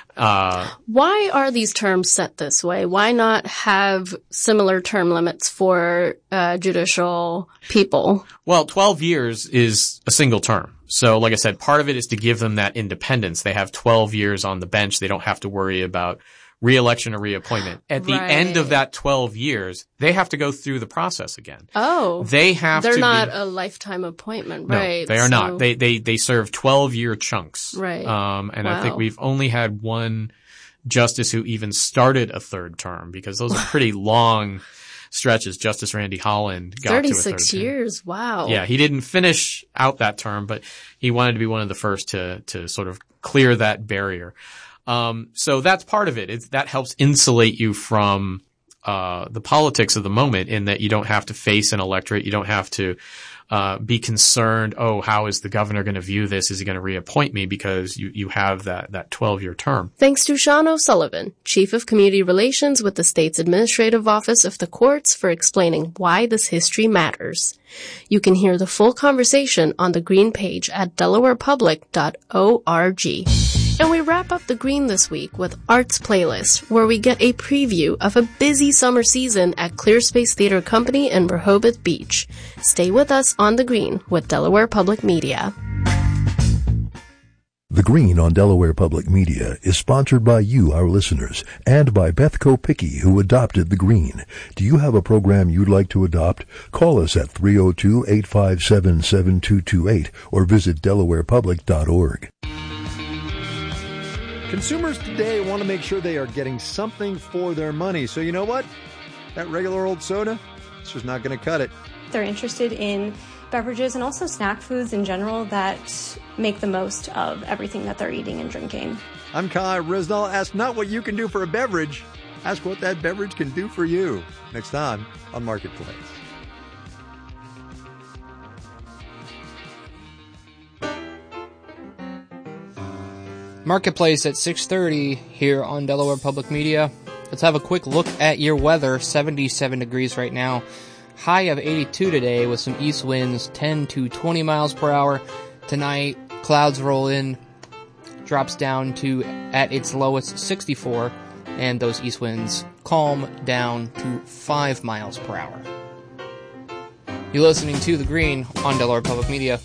[SPEAKER 9] Uh,
[SPEAKER 1] Why are these terms set this way? Why not have similar term limits for, uh, judicial people?
[SPEAKER 9] Well, twelve years is a single term. So, like I said, part of it is to give them that independence. They have twelve years on the bench. They don't have to worry about re-election or reappointment. At the
[SPEAKER 1] right.
[SPEAKER 9] end of that twelve years, they have to go through the process again.
[SPEAKER 1] Oh.
[SPEAKER 9] They have
[SPEAKER 1] They're
[SPEAKER 9] to
[SPEAKER 1] not
[SPEAKER 9] be,
[SPEAKER 1] a lifetime appointment,
[SPEAKER 9] no,
[SPEAKER 1] right?
[SPEAKER 9] they are
[SPEAKER 1] so,
[SPEAKER 9] not. They, they, they serve twelve year chunks.
[SPEAKER 1] Right.
[SPEAKER 9] Um, and
[SPEAKER 1] wow.
[SPEAKER 9] I think we've only had one justice who even started a third term because those are pretty long stretches. Justice Randy Holland got to a third term.
[SPEAKER 1] thirty-six years. Wow.
[SPEAKER 9] Yeah. He didn't finish out that term, but he wanted to be one of the first to, to sort of clear that barrier. Um, so that's part of it. It's, that helps insulate you from, uh, the politics of the moment in that you don't have to face an electorate. You don't have to, uh, be concerned, oh, how is the governor going to view this? Is he going to reappoint me? Because you, you have that, that twelve year term.
[SPEAKER 1] Thanks to Sean O'Sullivan, Chief of Community Relations with the state's Administrative Office of the Courts, for explaining why this history matters. You can hear the full conversation on the Green page at delaware public dot org. And we wrap up the Green this week with Arts Playlist, where we get a preview of a busy summer season at Clearspace Theater Company in Rehoboth Beach. Stay with us on the Green with Delaware Public Media.
[SPEAKER 10] The Green on Delaware Public Media is sponsored by you, our listeners, and by Beth Kopicky, who adopted The Green. Do you have a program you'd like to adopt? Call us at three oh two, eight five seven, seven two two eight or visit delaware public dot org.
[SPEAKER 11] Consumers today want to make sure they are getting something for their money. So you know what? That regular old soda, it's just not going to cut it.
[SPEAKER 12] They're interested in beverages and also snack foods in general that make the most of everything that they're eating and drinking.
[SPEAKER 11] I'm Kai Rizdal. Ask not what you can do for a beverage. Ask what that beverage can do for you. Next time on Marketplace.
[SPEAKER 5] Marketplace at six thirty here on Delaware Public Media. Let's have a quick look at your weather. seventy-seven degrees right now. High of eighty-two today with some east winds, ten to twenty miles per hour. Tonight, clouds roll in, drops down to, at its lowest, sixty-four, and those east winds calm down to five miles per hour. You're listening to The Green on Delaware Public Media.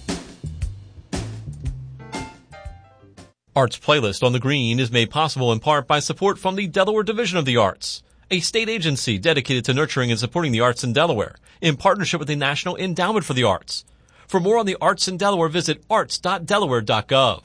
[SPEAKER 13] Arts Playlist on The Green is made possible in part by support from the Delaware Division of the Arts, a state agency dedicated to nurturing and supporting the arts in Delaware, in partnership with the National Endowment for the Arts. For more on the arts in Delaware, visit arts dot delaware dot gov.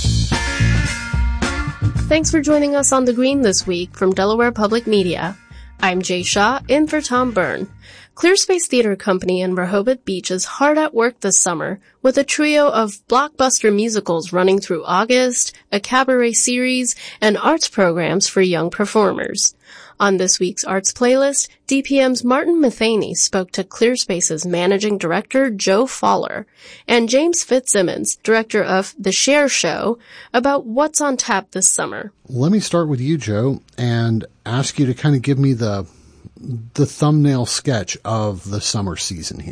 [SPEAKER 1] Thanks for joining us on The Green this week from Delaware Public Media. I'm Jay Shaw, in for Tom Byrne. Clearspace Theater Company in Rehoboth Beach is hard at work this summer with a trio of blockbuster musicals running through August, a cabaret series, and arts programs for young performers. On this week's Arts Playlist, D P M's Martin Matheny spoke to Clearspace's managing director, Joe Faller, and James Fitzsimmons, director of The Share Show, about what's on tap this summer.
[SPEAKER 14] Let me start with you, Joe, and ask you to kind of give me the the thumbnail sketch of the summer season here.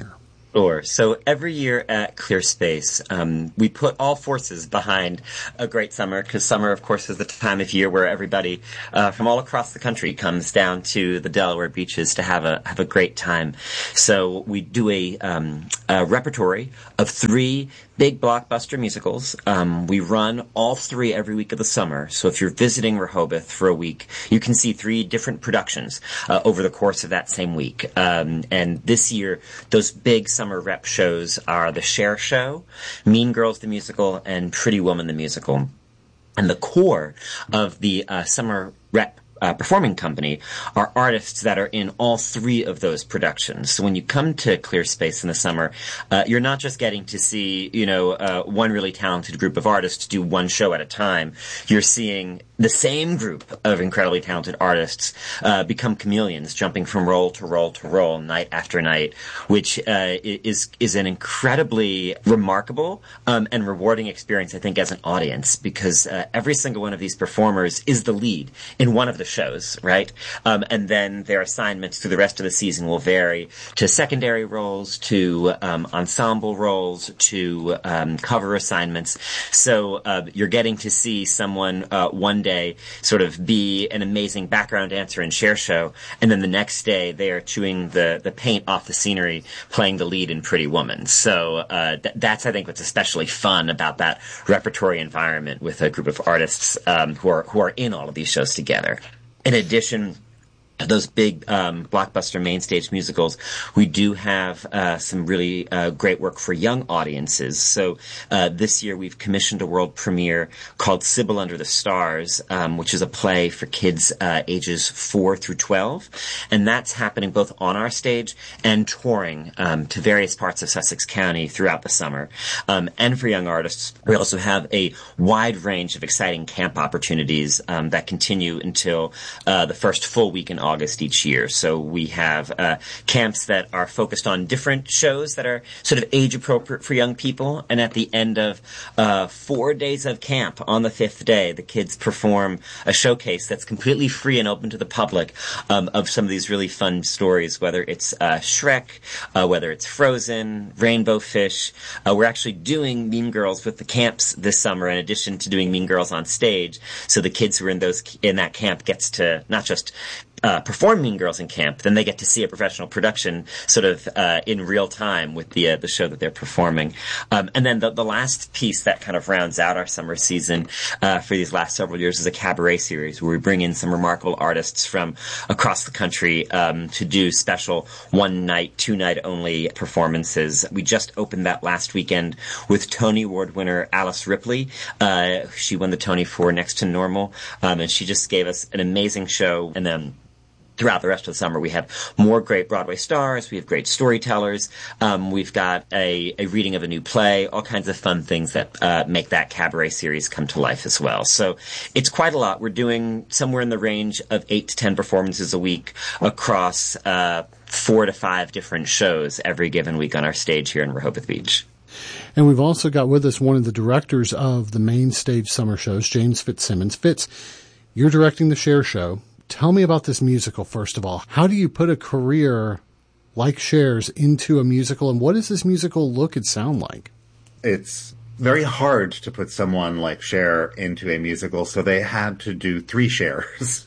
[SPEAKER 15] Sure. So every year at ClearSpace, um, we put all forces behind a great summer, because summer, of course, is the time of year where everybody uh, from all across the country comes down to the Delaware beaches to have a have a great time. So we do a, um, a repertory of three big blockbuster musicals. Um, we run all three every week of the summer. So if you're visiting Rehoboth for a week, you can see three different productions uh, over the course of that same week. Um, and this year, those big summer rep shows are The Cher Show, Mean Girls the Musical, and Pretty Woman the Musical. And the core of the uh, summer rep Uh, performing company are artists that are in all three of those productions. So when you come to ClearSpace in the summer, uh, you're not just getting to see, you know, uh, one really talented group of artists do one show at a time. You're seeing the same group of incredibly talented artists uh, become chameleons, jumping from role to role to role, night after night, which uh, is is an incredibly remarkable um, and rewarding experience, I think, as an audience, because uh, every single one of these performers is the lead in one of the shows, right? Um, and then their assignments through the rest of the season will vary to secondary roles, to um, ensemble roles, to um, cover assignments. So uh, you're getting to see someone uh, one day sort of be an amazing background dancer in Cher Show, and then the next day they are chewing the, the paint off the scenery, playing the lead in Pretty Woman. So uh, th- that's, I think, what's especially fun about that repertory environment with a group of artists um, who are who are in all of these shows together. In addition to those big um, blockbuster main stage musicals, we do have uh, some really uh, great work for young audiences. So uh, this year we've commissioned a world premiere called Sybil Under the Stars, um, which is a play for kids uh, ages four through twelve. And that's happening both on our stage and touring um, to various parts of Sussex County throughout the summer. Um, and for young artists, we also have a wide range of exciting camp opportunities um, that continue until uh, the first full week in August. August each year. So we have uh, camps that are focused on different shows that are sort of age appropriate for young people. And at the end of uh, four days of camp, on the fifth day, the kids perform a showcase that's completely free and open to the public um, of some of these really fun stories, whether it's uh, Shrek, uh, whether it's Frozen, Rainbow Fish. Uh, we're actually doing Mean Girls with the camps this summer, in addition to doing Mean Girls on stage. So the kids who are in those in that camp gets to not just Uh, perform Mean Girls in camp, then they get to see a professional production sort of uh, in real time with the uh, the show that they're performing. Um, and then the, the last piece that kind of rounds out our summer season uh, for these last several years is a cabaret series where we bring in some remarkable artists from across the country um, to do special one-night, two-night only performances. We just opened that last weekend with Tony Award winner Alice Ripley. Uh, she won the Tony for Next to Normal, um, and she just gave us an amazing show. And then throughout the rest of the summer, we have more great Broadway stars. We have great storytellers. Um, we've got a, a reading of a new play, all kinds of fun things that uh, make that cabaret series come to life as well. So it's quite a lot. We're doing somewhere in the range of eight to ten performances a week across uh, four to five different shows every given week on our stage here in Rehoboth Beach.
[SPEAKER 14] And we've also got with us one of the directors of the main stage summer shows, James Fitzsimmons. Fitz, you're directing the Cher Show. Tell me about this musical, first of all. How do you put a career like Cher's into a musical, and what does this musical look and sound like?
[SPEAKER 16] It's very hard to put someone like Cher into a musical, so they had to do three Chers.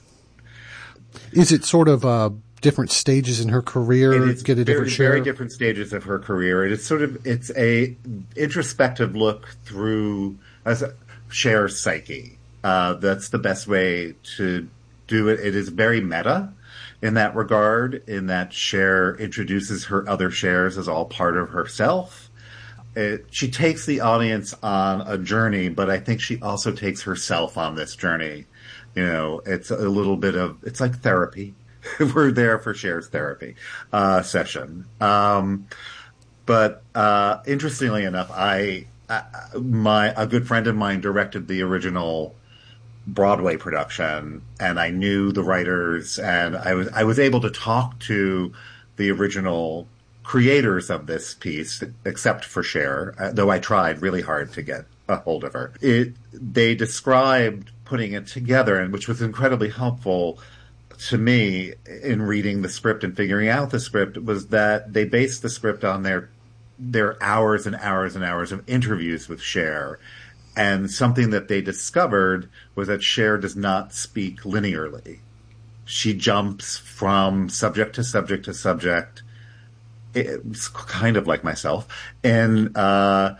[SPEAKER 14] Is it sort of uh, different stages in her career?
[SPEAKER 16] It is
[SPEAKER 14] get a different
[SPEAKER 16] very,
[SPEAKER 14] Cher?
[SPEAKER 16] very different stages of her career. It is sort of, it's a introspective look through as a, Cher's psyche. Uh, that's the best way to do it. It is very meta in that regard, in that Cher introduces her other Chers as all part of herself. It, she takes the audience on a journey, but I think she also takes herself on this journey. You know, it's a little bit of, it's like therapy. We're there for Cher's therapy uh, session. Um, but uh, interestingly enough, I, I my a good friend of mine directed the original Broadway production, and I knew the writers, and I was I was able to talk to the original creators of this piece, except for Cher, uh, though I tried really hard to get a hold of her. It they described putting it together, and which was incredibly helpful to me in reading the script and figuring out the script, was that they based the script on their there are hours and hours and hours of interviews with Cher. And something that they discovered was that Cher does not speak linearly. She jumps from subject to subject to subject. It's kind of like myself. And, uh,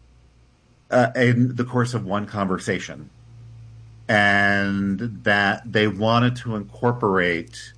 [SPEAKER 16] uh, in the course of one conversation. And that they wanted to incorporate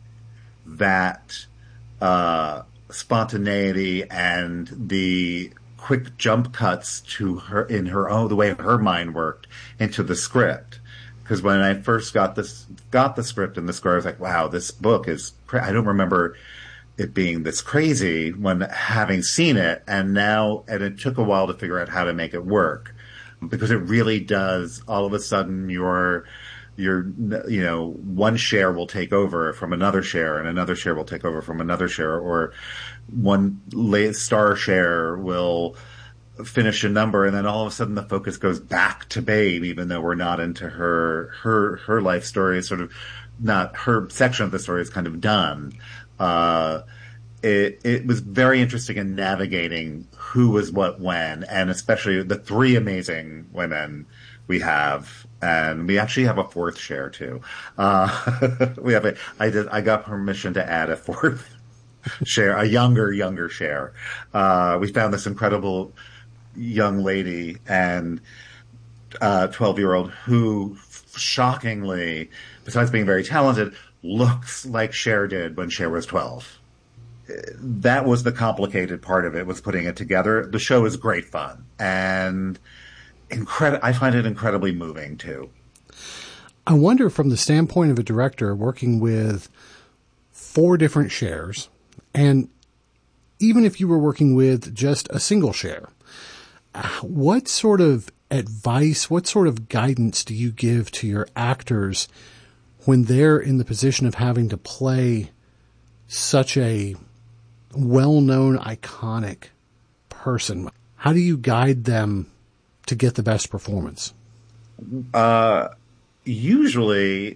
[SPEAKER 16] that, uh, spontaneity and the quick jump cuts to her in her own, the way her mind worked into the script. Because when I first got this, got the script and the score, I was like, wow, this book is, cra-. I don't remember it being this crazy when having seen it. And now, and it took a while to figure out how to make it work, because it really does. All of a sudden your, your, you know, one Cher will take over from another Cher, and another Cher will take over from another Cher, or one star Cher will finish a number, and then all of a sudden the focus goes back to Babe, even though we're not into her, her, her life story is sort of not, her section of the story is kind of done. Uh, it, it was very interesting in navigating who was what when, and especially the three amazing women we have. And we actually have a fourth Cher too. Uh, we have a, I did, I got permission to add a fourth Cher, a younger, younger Cher. Uh, we found this incredible young lady and, uh, twelve year old who shockingly, besides being very talented, looks like Cher did when Cher was twelve. That was the complicated part of it, was putting it together. The show is great fun, and incredi- I find it incredibly moving too.
[SPEAKER 14] I wonder, from the standpoint of a director working with four different Chers, and even if you were working with just a single Cher, what sort of advice, what sort of guidance do you give to your actors when they're in the position of having to play such a well-known, iconic person? How do you guide them to get the best performance?
[SPEAKER 16] Uh, usually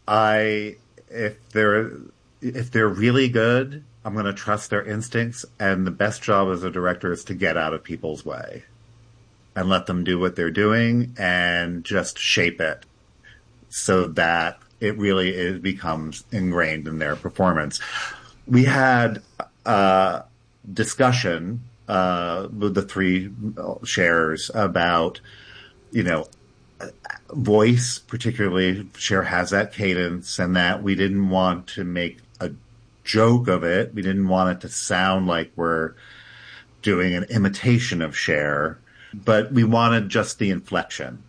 [SPEAKER 16] I, if they're, if they're really good, I'm going to trust their instincts. And the best job as a director is to get out of people's way and let them do what they're doing and just shape it so that it really is, becomes ingrained in their performance. We had uh discussion uh with the three Chers about, you know, voice, particularly Cher has that cadence, and that we didn't want to make a joke of it. We didn't want it to sound like we're doing an imitation of Cher, but we wanted just the inflection.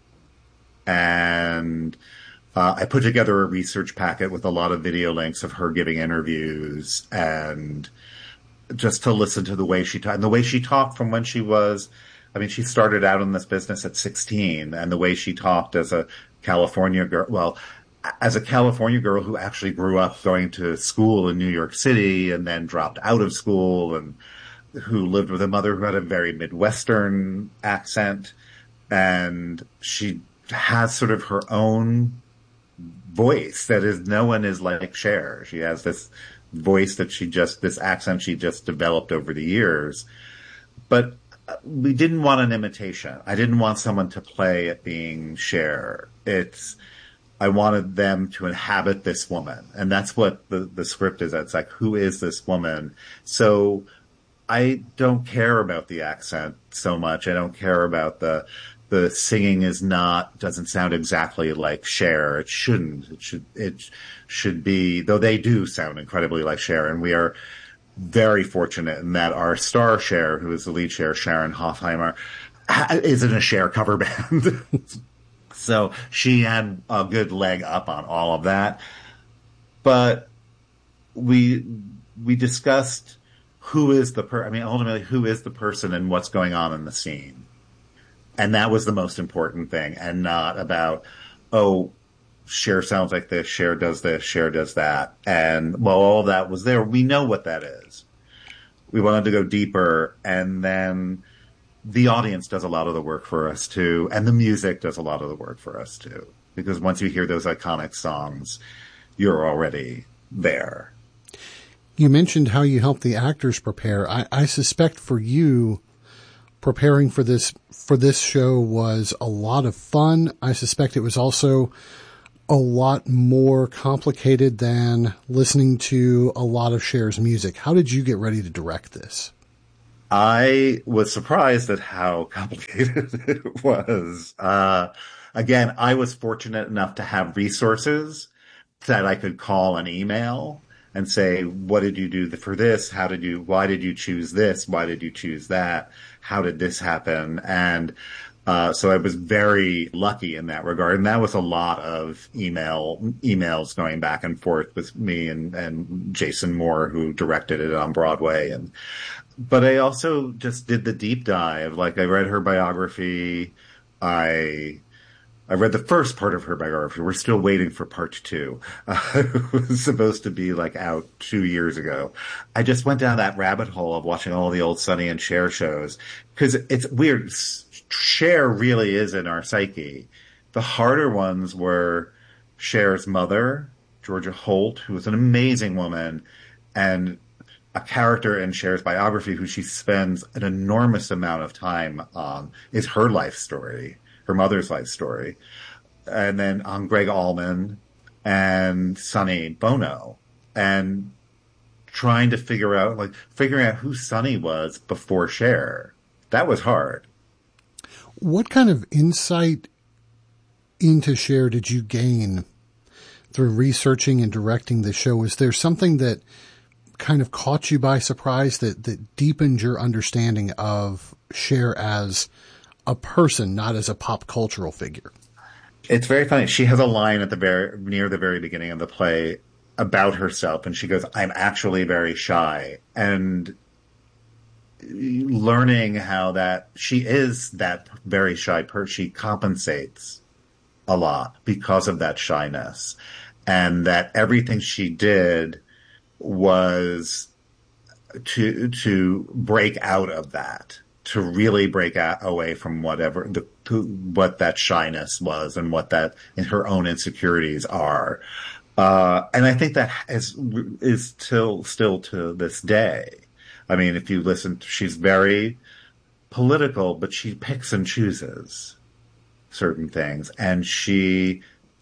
[SPEAKER 16] And Uh, I put together a research packet with a lot of video links of her giving interviews, and just to listen to the way she talked, and the way she talked from when she was, I mean, she started out in this business at sixteen, and the way she talked as a California girl, well, as a California girl who actually grew up going to school in New York City and then dropped out of school, and who lived with a mother who had a very Midwestern accent, and she has sort of her own voice that is, no one is like Cher. She has this voice that she just, this accent she just developed over the years. But we didn't want an imitation. I didn't want someone to play at being Cher. It's, I wanted them to inhabit this woman. And that's what the, the script is. It's like, who is this woman? So I don't care about the accent so much. I don't care about the, the singing is not, doesn't sound exactly like Cher. It shouldn't. It should, it should be, though they do sound incredibly like Cher, and we are very fortunate in that our star Cher, who is the lead Cher, Sharon Hofheimer, is in a Cher cover band. So she had a good leg up on all of that. But we, we discussed who is the per, I mean, ultimately, who is the person and what's going on in the scene. And that was the most important thing, and not about, oh, Cher sounds like this, Cher does this, Cher does that. And while all that was there, we know what that is. We wanted to go deeper, and then the audience does a lot of the work for us too, and the music does a lot of the work for us too. Because once you hear those iconic songs, you're already there.
[SPEAKER 14] You mentioned how you help the actors prepare. I, I suspect for you, preparing for this for this show was a lot of fun. I suspect it was also a lot more complicated than listening to a lot of Cher's music. How did you get ready to direct this?
[SPEAKER 16] I was surprised at how complicated it was. Uh, again, I was fortunate enough to have resources that I could call and email and say, what did you do for this? How did you, why did you choose this? Why did you choose that? How did this happen? And Uh, so I was very lucky in that regard. And that was a lot of email, emails going back and forth with me and, and Jason Moore, who directed it on Broadway. And, but I also just did the deep dive. Like I read her biography. I, I read the first part of her biography. We're still waiting for part two. Uh, it was supposed to be like out two years ago. I just went down that rabbit hole of watching all the old Sonny and Cher shows because it's weird. Cher really is in our psyche. The harder ones were Cher's mother, Georgia Holt, who was an amazing woman, and a character in Cher's biography who she spends an enormous amount of time on is her life story, her mother's life story. And then on Greg Allman and Sonny Bono. And trying to figure out, like, figuring out who Sonny was before Cher. That was hard.
[SPEAKER 14] What kind of insight into Cher did you gain through researching and directing the show? Was there something that kind of caught you by surprise that, that deepened your understanding of Cher as a person, not as a pop cultural figure?
[SPEAKER 16] It's very funny. She has a line at the very, near the very beginning of the play about herself, and she goes, "I'm actually very shy." And learning how that she is that very shy person, she compensates a lot because of that shyness, and that everything she did was to to break out of that, to really break out away from whatever the what that shyness was and what that in her own insecurities are. Uh, and I think that is is till still to this day. I mean, if you listen, she's very political, but she picks and chooses certain things. And she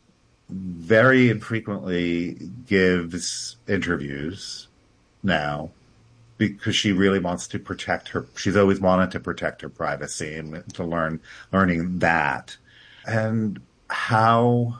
[SPEAKER 16] very infrequently gives interviews now because she really wants to protect her. She's always wanted to protect her privacy and to learn, learning that. And how,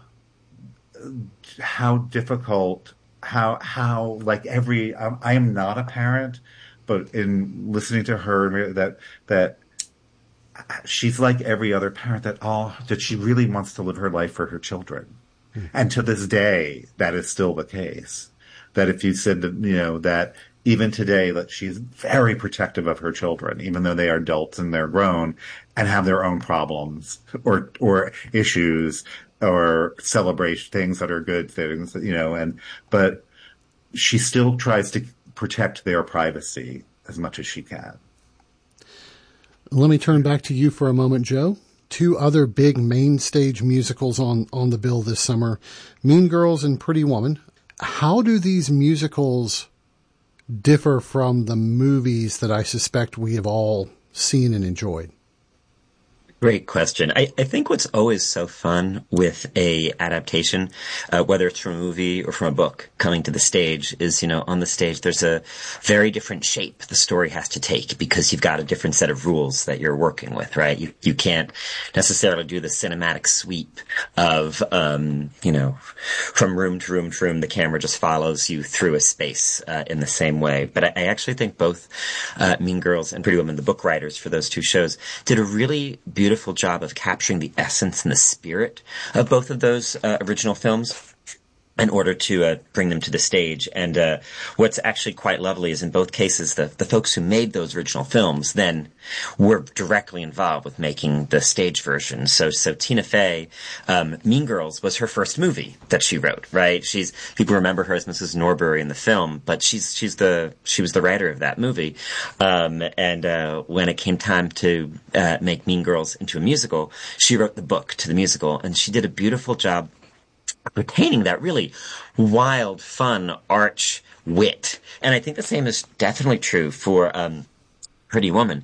[SPEAKER 16] how difficult, how, how, like every, um, I am not a parent, but in listening to her, that that she's like every other parent, that all that she really wants to live her life for her children, mm-hmm. And to this day, that is still the case. That if you said that, you know, that even today, that she's very protective of her children, even though they are adults and they're grown and have their own problems or or issues or celebrate things that are good things, you know, and but she still tries to protect their privacy as much as she can.
[SPEAKER 14] Let me turn back to you for a moment, Joe. Two other big main stage musicals on, on the bill this summer, Mean Girls and Pretty Woman. How do these musicals differ from the movies that I suspect we have all seen and enjoyed?
[SPEAKER 15] Great question. I, I think what's always so fun with a adaptation, uh, whether it's from a movie or from a book coming to the stage, is, you know, on the stage there's a very different shape the story has to take because you've got a different set of rules that you're working with, right? You you can't necessarily do the cinematic sweep of, um, you know, from room to room to room, the camera just follows you through a space uh, in the same way. But I, I actually think both uh, Mean Girls and Pretty Woman, the book writers for those two shows, did a really beautiful beautiful job of capturing the essence and the spirit of both of those uh, original films in order to uh, bring them to the stage. And uh, what's actually quite lovely is in both cases, the, the folks who made those original films then were directly involved with making the stage version. So, so Tina Fey, um, Mean Girls was her first movie that she wrote, right? She's, people remember her as Missus Norbury in the film, but she's, she's the, she was the writer of that movie. Um, and, uh, when it came time to, uh, make Mean Girls into a musical, she wrote the book to the musical, and she did a beautiful job retaining that really wild, fun, arch wit. And I think the same is definitely true for um, Pretty Woman.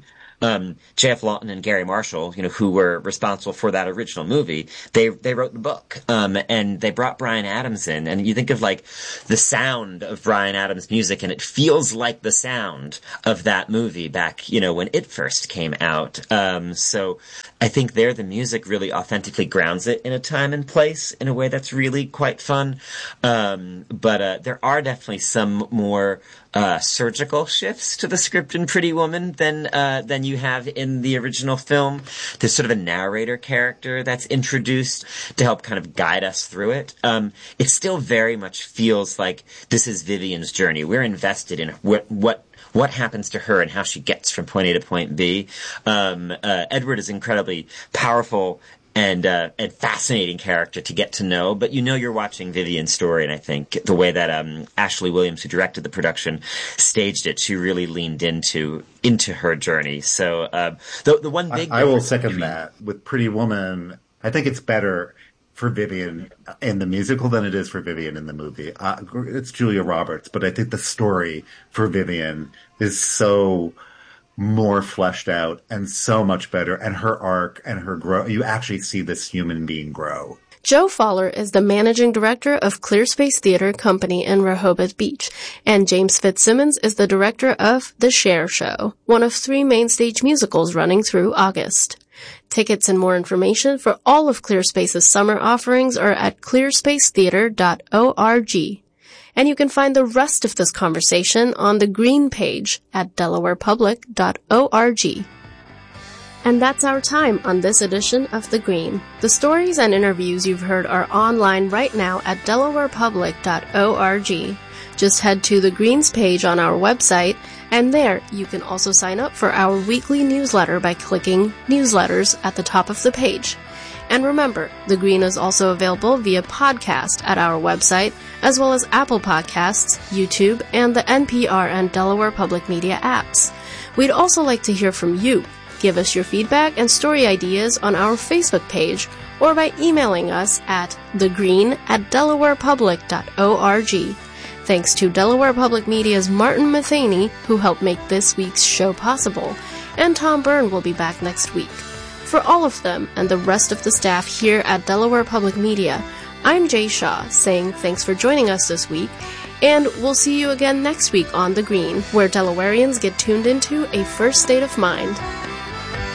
[SPEAKER 15] um, J F. Lawton and Gary Marshall, you know, who were responsible for that original movie, they they wrote the book, um, and they brought Bryan Adams in, and you think of like the sound of Bryan Adams' music, and it feels like the sound of that movie back, you know, when it first came out. Um, so I think there the music really authentically grounds it in a time and place in a way that's really quite fun. Um, but uh, there are definitely some more uh, surgical shifts to the script in Pretty Woman than uh, than you have in the original film. There's sort of a narrator character that's introduced to help kind of guide us through it. Um, it still very much feels like this is Vivian's journey. We're invested in what what. what happens to her and how she gets from point A to point B. Um, uh, Edward is incredibly powerful and uh, and fascinating character to get to know, but you know you're watching Vivian's story, and I think the way that um, Ashley Williams, who directed the production, staged it, she really leaned into into her journey. So uh, the the one big
[SPEAKER 16] I, I will second that. With Pretty Woman, I think it's better for Vivian in the musical than it is for Vivian in the movie. Uh, it's Julia Roberts, but I think the story for Vivian is so more fleshed out and so much better, and her arc and her grow, you actually see this human being grow.
[SPEAKER 1] Joe Faller is the managing director of Clearspace Theater Company in Rehoboth Beach, and James Fitzsimmons is the director of The Cher Show, one of three main stage musicals running through August. Tickets and more information for all of Clearspace's summer offerings are at clearspace theater dot org. And you can find the rest of this conversation on the Green page at delaware public dot org. And that's our time on this edition of The Green. The stories and interviews you've heard are online right now at delaware public dot org. Just head to the Green's page on our website, and there you can also sign up for our weekly newsletter by clicking Newsletters at the top of the page. And remember, The Green is also available via podcast at our website, as well as Apple Podcasts, YouTube, and the N P R and Delaware Public Media apps. We'd also like to hear from you. Give us your feedback and story ideas on our Facebook page or by emailing us at thegreen at delaware public dot org. Thanks to Delaware Public Media's Martin Matheny, who helped make this week's show possible, and Tom Byrne will be back next week. For all of them and the rest of the staff here at Delaware Public Media, I'm Jay Shaw saying thanks for joining us this week, and we'll see you again next week on The Green, where Delawareans get tuned into a first state of mind.